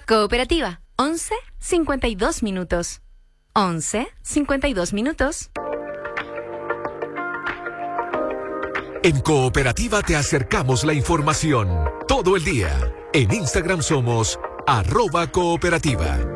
Cooperativa, 11:52 minutos. 11:52 minutos. En Cooperativa te acercamos la información todo el día. En Instagram somos @cooperativa.